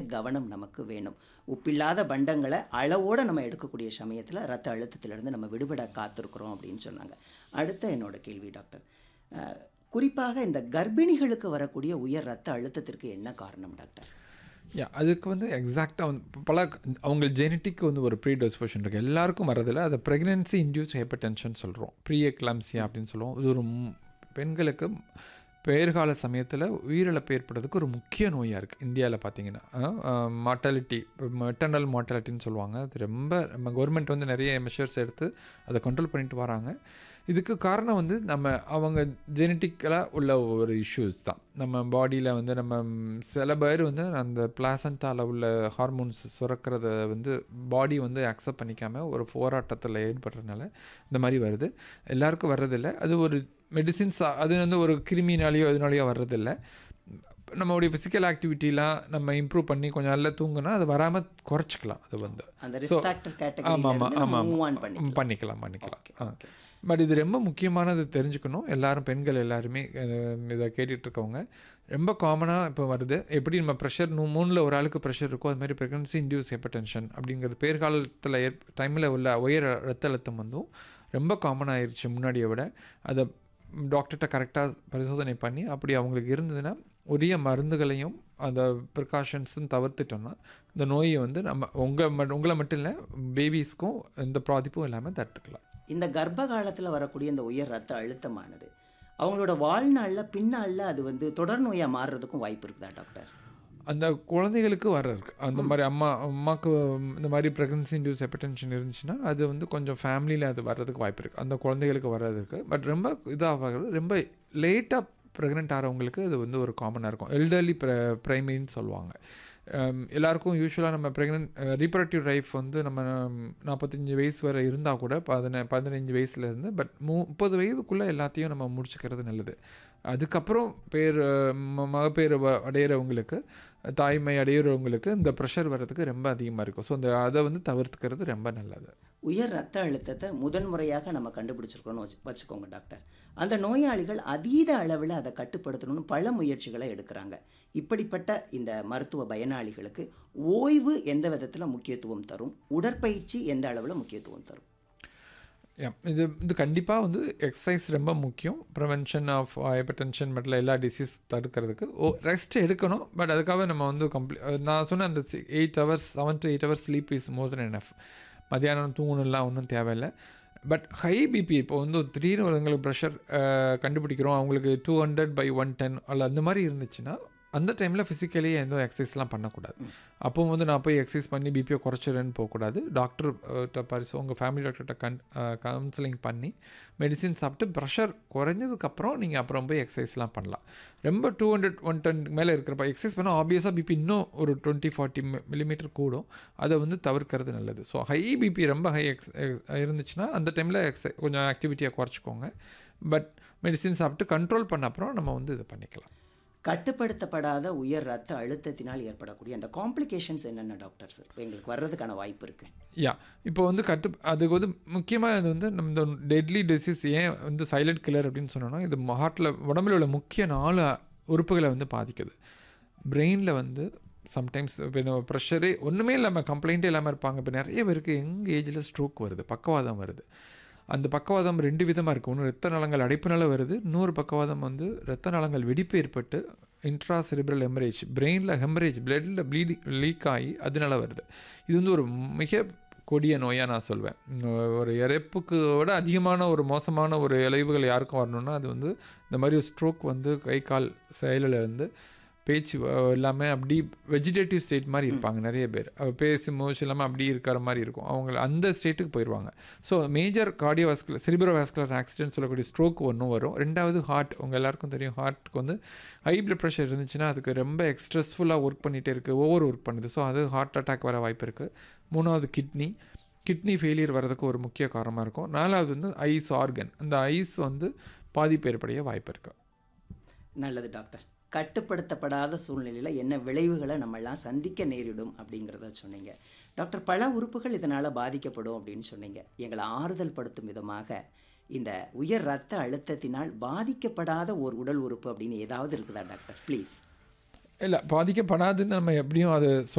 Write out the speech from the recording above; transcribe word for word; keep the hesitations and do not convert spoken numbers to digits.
கவனம் நமக்கு வேணும். உப்பில்லாத பண்டங்கள அளவோட நம்ம எடுக்கக்கூடிய சமயத்தில ரத்த அழுத்தத்திலிருந்து நம்ம விடுபட காத்திருக்கிறோம் அப்படின்னு சொன்னாங்க. அடுத்த என்னோட கேள்வி டாக்டர். அ குறிப்பாக இந்த கர்ப்பிணிகளுக்கு வரக்கூடிய உயர் ரத்த அழுத்தத்திற்கு என்ன காரணம் டாக்டர்? யா அதுக்கு வந்து எக்ஸாக்டாக வந்து பல அவங்க ஜெனட்டிக் வந்து ஒரு ப்ரீ டிஸ்போஷன் இருக்குது. எல்லாருக்கும் வரதில்லை. அதை ப்ரெக்னென்சி இன்டியூஸ் ஹைப்பர் டென்ஷன் சொல்கிறோம். ப்ரீ எக்லாம்சியா அப்படின்னு சொல்லுவோம். இது ஒரு பெண்களுக்கு பெயர்கால சமயத்தில் உயிரிழப்பு ஏற்படுறதுக்கு ஒரு முக்கிய நோயாக இருக்குது. இந்தியாவில் பார்த்தீங்கன்னா மார்ட்டாலிட்டி மெட்டர்னல் மார்ட்டாலிட்டின்னு சொல்லுவாங்க. அது ரொம்ப நம்ம கவர்மெண்ட் வந்து நிறைய மெஷர்ஸ் எடுத்து அதை கண்ட்ரோல் பண்ணிட்டு வராங்க. இதுக்கு காரணம் வந்து நம்ம அவங்க ஜெனட்டிக்கலாக உள்ள ஒரு இஷ்யூஸ் தான். நம்ம பாடியில் வந்து நம்ம சில பேர் வந்து அந்த பிளாசண்டாவில் உள்ள ஹார்மோன்ஸ் சுரக்கிறத வந்து பாடி வந்து அக்செப்ட் பண்ணிக்காமல் ஒரு போராட்டத்தில் ஏற்படுறதுனால இந்த மாதிரி வருது. எல்லாருக்கும் வர்றதில்லை. அது ஒரு மெடிசின்ஸ் அது வந்து ஒரு கிருமினாலேயோ இதனாலேயோ வர்றதில்லை. நம்மளுடைய ஃபிசிக்கல் ஆக்டிவிட்டிலாம் நம்ம இம்ப்ரூவ் பண்ணி கொஞ்சம் நல்லா தூங்கினா அது வராமல் குறைச்சிக்கலாம். அது வந்து ஆமாம் ஆமாம் ஆமாம் பண்ணிக்கலாம் பண்ணிக்கலாம். பட் இது ரொம்ப முக்கியமானது தெரிஞ்சுக்கணும். எல்லோரும் பெண்கள் எல்லாருமே இதை கேட்டுட்ருக்கவங்க ரொம்ப காமனாக இப்போ வருது. எப்படி நம்ம ப்ரெஷர் மூணில் ஒரு ஆளுக்கு ப்ரெஷர் இருக்கோ அது மாதிரி ப்ரெக்னன்சி இன்டியூஸ் ஹைப்பர் டென்ஷன் அப்படிங்கிறது பேர்காலத்தில் ஏற் டைமில் உள்ள உயர் ரத்த அழுத்தம் வந்தும் ரொம்ப காமன் ஆயிடுச்சு முன்னாடியை விட. அதை டாக்டர்கிட்ட கரெக்டாக பரிசோதனை பண்ணி அப்படி அவங்களுக்கு இருந்ததுன்னா உரிய மருந்துகளையும் அந்த ப்ரிகாஷன்ஸும் தவிர்த்துட்டோம்னா இந்த நோயை வந்து நம்ம உங்கள் ம உங்களை மட்டும் இல்லை பேபிஸ்க்கும் எந்த பாதிப்பும் இல்லாமல் தடுத்துக்கலாம். இந்த கர்ப்ப காலத்தில் வரக்கூடிய இந்த உயர் ரத்த அழுத்தமானது அவங்களோட வாழ்நாளில் பின்னாளில் அது வந்து தொடர் நோயாக மாறுறதுக்கும் வாய்ப்பு இருக்குதா டாக்டர்? அந்த குழந்தைகளுக்கு வர இருக்குது. அந்த மாதிரி அம்மா அம்மாவுக்கு இந்த மாதிரி ப்ரெக்னன்சி இன்டியூஸ் ஹைப்பர் டென்ஷன் இருந்துச்சுன்னா அது வந்து கொஞ்சம் ஃபேமிலியில் அது வர்றதுக்கு வாய்ப்பு இருக்குது. அந்த குழந்தைகளுக்கு வர்றதுக்கு. பட் ரொம்ப இதாகிறது ரொம்ப லேட்டாக ப்ரெக்னென்ட் ஆகிறவங்களுக்கு அது வந்து ஒரு காமனாக இருக்கும். எல்டர்லி ப்ர ப்ரைமரின்னு சொல்லுவாங்க. எல்லாருக்கும் யூஸ்வலாக நம்ம ப்ரெக்னென்ட் ரீப்ரடக்டிவ் லைஃப் வந்து நம்ம நாற்பத்தஞ்சு வயசு வரை இருந்தால் கூட பதின பதினஞ்சு வயசுலேருந்து பட் மு முப்பது வயதுக்குள்ளே எல்லாத்தையும் நம்ம முடிச்சுக்கிறது நல்லது. அதுக்கப்புறம் பேர் மகப்பேறு அடையிறவங்களுக்கு தாய்மை அடையிறவங்களுக்கு இந்த ப்ரெஷர் வர்றதுக்கு ரொம்ப அதிகமாக இருக்கும். ஸோ அந்த அதை வந்து தவிர்த்துக்கிறது ரொம்ப நல்லது. உயர் ரத்த அழுத்தத்தை முதன்முறையாக நம்ம கண்டுபிடிச்சிருக்கோன்னு வச்சு வச்சுக்கோங்க டாக்டர். அந்த நோயாளிகள் அதீத அளவில் அதை கட்டுப்படுத்தணும்னு பல முயற்சிகளை எடுக்கிறாங்க. இப்படிப்பட்ட இந்த மருத்துவ பயனாளிகளுக்கு ஓய்வு எந்த விதத்தில் முக்கியத்துவம் தரும்? உடற்பயிற்சி எந்த அளவில் முக்கியத்துவம் தரும்? இது இது கண்டிப்பாக வந்து எக்ஸசைஸ் ரொம்ப முக்கியம். ப்ரிவென்ஷன் ஆஃப் ஹைப்பர் டென்ஷன் மற்ற எல்லா டிசீஸ் தடுக்கிறதுக்கு ஓ ரெஸ்ட் எடுக்கணும். பட் அதுக்காக நம்ம வந்து கம்ப்ளீ நான் சொன்ன அந்த eight hours seven to eight hours sleep is more then enough. மத்தியானம் தூங்கணும்லாம் ஒன்றும் தேவையில்லை. பட் ஹை பிபி இப்போ வந்து ஒரு திடீர்னு ஒருங்களுக்கு ப்ரெஷர் கண்டுபிடிக்கிறோம் அவங்களுக்கு two hundred by one ten அல்ல அந்த மாதிரி இருந்துச்சுன்னா அந்த டைமில் ஃபிசிக்கலி எதுவும் எக்ஸசைஸ்லாம் பண்ணக்கூடாது. அப்போ வந்து நான் போய் எக்ஸசைஸ் பண்ணி பிபியை குறைச்சிடுறேன்னு போகக்கூடாது. டாக்டர்கிட்ட பரிசு உங்கள் ஃபேமிலி டாக்டர்கிட்ட கன் கவுன்சிலிங் பண்ணி மெடிசின் சாப்பிட்டு ப்ரெஷர் குறைஞ்சதுக்கப்புறம் நீங்கள் அப்புறம் போய் எக்ஸசைஸ்லாம் பண்ணலாம். ரொம்ப டூ ஹண்ட்ரட் ஒன் டென் மேலே இருக்கிறப்ப எக்ஸசைஸ் பண்ணால் ஆப்வியஸாக பிபி இன்னும் ஒரு டுவெண்ட்டி ஃபார்ட்டி மில்லிமீட்டர் கூடும். அதை வந்து தவிர்க்கிறது நல்லது. ஸோ ஹை பிபி ரொம்ப ஹை எக்ஸ் இருந்துச்சுன்னா அந்த டைமில் எக்ஸை கொஞ்சம் ஆக்டிவிட்டியாக குறைச்சிக்கோங்க. பட் மெடிசின் சாப்பிட்டு கண்ட்ரோல் பண்ண அப்புறம் நம்ம வந்து இதை பண்ணிக்கலாம். கட்டுப்படுத்தப்படாத உயர் ரத்த அழுத்தத்தினால் ஏற்படக்கூடிய அந்த காம்ப்ளிகேஷன்ஸ் என்னென்ன டாக்டர் சார் எங்களுக்கு வர்றதுக்கான வாய்ப்பு இருக்குது? யா இப்போ வந்து கட்டு அதுக்கு வந்து முக்கியமாக இது வந்து நம்ம இந்த டெட்லி டிசீஸ் ஏன் வந்து சைலண்ட் கில்லர் அப்படின்னு சொன்னோன்னா இது ஹார்ட்டில் உடம்புல உள்ள முக்கிய நாலு உறுப்புகளை வந்து பாதிக்குது. பிரெயினில் வந்து சம்டைம்ஸ் இப்போ ப்ரெஷரே ஒன்றுமே இல்லாமல் கம்ப்ளைண்ட்டே இல்லாமல் இருப்பாங்க. இப்போ நிறைய பேருக்கு எங்கள் ஏஜில் ஸ்ட்ரோக் வருது, பக்கவாதம் வருது. அந்த பக்கவாதம் ரெண்டு விதமாக இருக்குது. ஒன்று ரத்த நாளங்கள் அடைப்புனால வருது. இன்னொரு பக்கவாதம் வந்து ரத்த நாளங்கள் வெடிப்பு ஏற்பட்டு இன்ட்ரா செரிப்ரல் ஹெமரேஜ் பிரெயினில் ஹெமரேஜ் பிளட்டில் ப்ளீடிங் லீக் ஆகி அதனால வருது. இது வந்து ஒரு மிக கொடிய நோயாக நான் சொல்வேன். ஒரு இறப்புக்கு விட அதிகமான ஒரு மோசமான ஒரு இழவுகள் யாருக்கும் வரணும்னா அது வந்து இந்த மாதிரி ஸ்ட்ரோக் வந்து கை கால் செயலிலேருந்து பேச்சு எல்லாமே அப்படி வெஜிடேட்டிவ் ஸ்டேட் மாதிரி இருப்பாங்க. நிறைய பேர் பேசி மூச்சு இல்லாமல் அப்படி இருக்கிற மாதிரி இருக்கும். அவங்க அந்த ஸ்டேட்டுக்கு போயிடுவாங்க. So major cardiovascular cerebrovascular accident சொல்லக்கூடிய ஸ்ட்ரோக் ஒன்றும் வரும். ரெண்டாவது ஹார்ட், உங்கள் எல்லாருக்கும் தெரியும் ஹார்ட்டுக்கு வந்து ஹை பிளட் ப்ரெஷர் இருந்துச்சுன்னா அதுக்கு ரொம்ப எக்ஸ்ட்ரெஸ்ஃபுல்லாக ஒர்க் பண்ணிகிட்டே இருக்குது, ஓவர் ஒர்க் பண்ணுது. ஸோ அது ஹார்ட் அட்டாக் வர வாய்ப்பு இருக்குது. மூணாவது கிட்னி கிட்னி ஃபெயிலியர் வர்றதுக்கு ஒரு முக்கிய காரணமாக இருக்கும். நாலாவது வந்து ஐஸ் ஆர்கன், அந்த ஐஸ் வந்து பாதிப்பு ஏற்படைய வாய்ப்பு இருக்குது. நல்லது டாக்டர். கட்டுப்படுத்தப்படாத சூழ்நிலையில் என்ன விளைவுகளை நம்மெல்லாம் சந்திக்க நேரிடும் அப்படிங்கிறத சொன்னீங்க டாக்டர். பல உறுப்புகள் இதனால் பாதிக்கப்படும் அப்படின்னு சொன்னீங்க. எங்களை ஆறுதல் படுத்தும் விதமாக இந்த உயர் ரத்த அழுத்தத்தினால் பாதிக்கப்படாத ஒரு உடல் உறுப்பு அப்படின்னு ஏதாவது இருக்குதா டாக்டர் ப்ளீஸ்? இல்லை, பாதிக்கப்படாதுன்னு நம்ம எப்படியும் அது